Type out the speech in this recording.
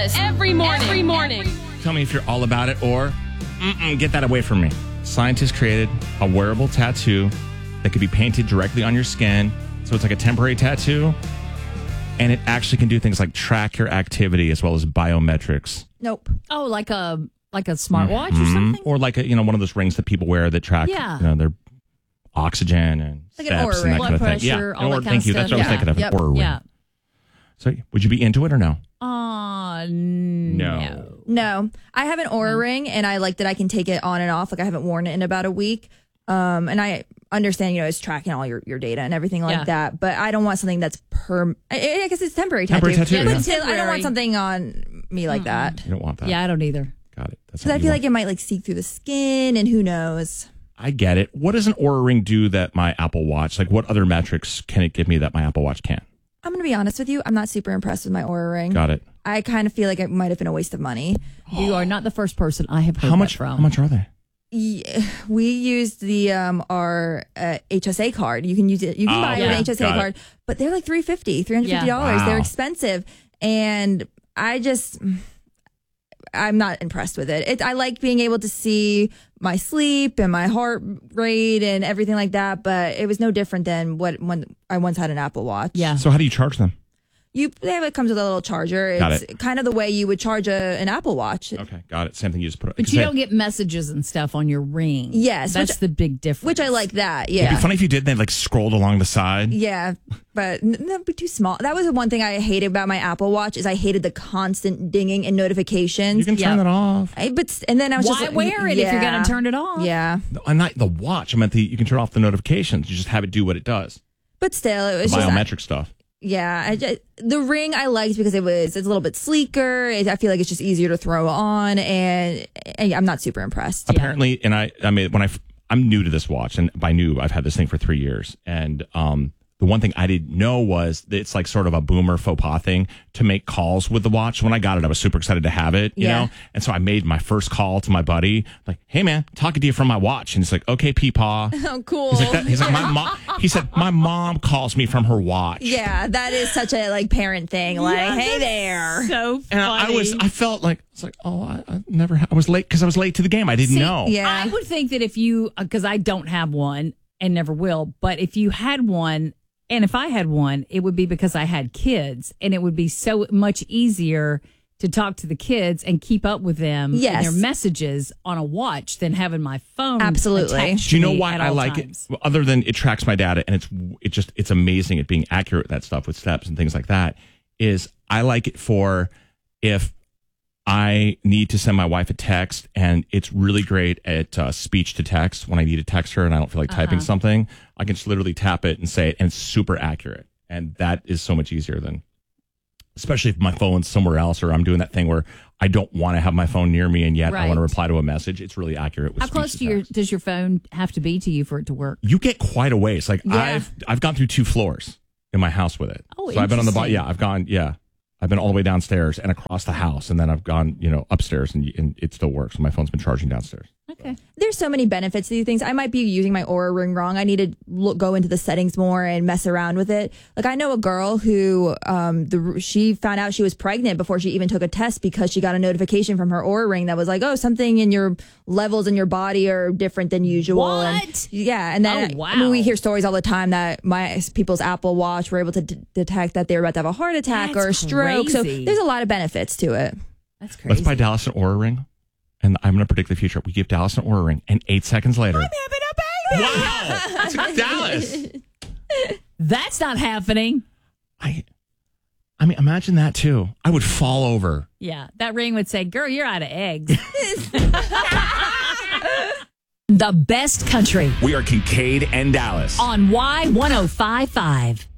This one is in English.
breakfast every morning. Tell me if you're all about it or get that away from me. Scientists created a wearable tattoo that could be painted directly on your skin. So it's like a temporary tattoo. And it actually can do things like track your activity as well as biometrics. Nope. Oh, like a smartwatch or something? Or like one of those rings that people wear that track their oxygen and like steps and that kind of thing. Pressure, all that kind thank of you. That's what I was thinking of. Yep. An Oura ring. Yeah. So would you be into it or no? No. No. I have an Oura ring, and I like that I can take it on and off. Like, I haven't worn it in about a week. And I understand, it's tracking all your data and everything like that. But I don't want something that's I guess it's temporary tattoo. But still, I don't want something on me like that. You don't want that. Yeah, I don't either. Got it. Because I feel like it might seep through the skin, and who knows. I get it. What does an Oura ring do that my Apple Watch, like what other metrics can it give me that my Apple Watch can't? I'm going to be honest with you. I'm not super impressed with my Oura ring. Got it. I kind of feel like it might have been a waste of money. You are not the first person I have heard that from. How much are they? We used our HSA card. You can use it. You can buy an HSA card, but they're like $350. Wow. They're expensive, and I'm not impressed with it. I like being able to see my sleep and my heart rate and everything like that, but it was no different than when I once had an Apple Watch. Yeah. So how do you charge them? It comes with a little charger. It's kind of the way you would charge an Apple Watch. Okay, got it. Same thing you just put. But you don't get messages and stuff on your ring. Yes, that's the big difference. Which I like that. Yeah, it'd be funny if you did. They scrolled along the side. Yeah, but that'd be too small. That was the one thing I hated about my Apple Watch is I hated the constant dinging and notifications. You can turn that off. And then I was why wear it if you're going to turn it off? Yeah, I'm not the watch. I meant you can turn off the notifications. You just have it do what it does. But still, it was the just biometric stuff. Yeah, the ring I liked because it's a little bit sleeker. I feel like it's just easier to throw on, and I'm not super impressed. Apparently, and I'm new to this watch, and by new, I've had this thing for 3 years, and the one thing I didn't know was that it's like sort of a boomer faux pas thing to make calls with the watch. When I got it, I was super excited to have it, you know? And so I made my first call to my buddy, like, hey man, talking to you from my watch. And he's like, okay, Peepaw. Oh, cool. He's like, my mom, he said, my mom calls me from her watch. Yeah, that is such a parent thing. Like, hey there. So funny. And I felt like, I never, I was late because I was late to the game. I didn't know. Yeah. I would think that if you, because I don't have one and never will, but if you had one, and if I had one, it would be because I had kids, and it would be so much easier to talk to the kids and keep up with them and their messages on a watch than having my phone. Absolutely. Do you know why I like it? Other than it tracks my data, and it's amazing at being accurate with that stuff with steps and things like that. Is I like it for if I need to send my wife a text, and it's really great at speech to text when I need to text her and I don't feel like typing something. I can just literally tap it and say it, and it's super accurate. And that is so much easier than, especially if my phone's somewhere else or I'm doing that thing where I don't want to have my phone near me and yet I want to reply to a message. It's really accurate with How close does your phone have to be to you for it to work? You get quite a ways. Like I've gone through 2 floors in my house with it. Oh, so I've been on the bottom. I've been all the way downstairs and across the house, and then I've gone, upstairs, and it still works. My phone's been charging downstairs. Okay. There's so many benefits to these things. I might be using my Oura ring wrong. I need to go into the settings more and mess around with it. Like, I know a girl who she found out she was pregnant before she even took a test because she got a notification from her Oura ring that was like, oh, something in your levels in your body are different than usual. What? And then we hear stories all the time that people's Apple Watch were able to detect that they were about to have a heart attack or a stroke. So there's a lot of benefits to it. That's crazy. Let's buy Dallas an Oura ring. And I'm going to predict the future. We give Dallas an Oura ring, and 8 seconds later, I'm having a baby. Wow, that's Dallas. That's not happening. I mean, imagine that too. I would fall over. Yeah, that ring would say, "Girl, you're out of eggs." The best country. We are Kincaid and Dallas On Y1055.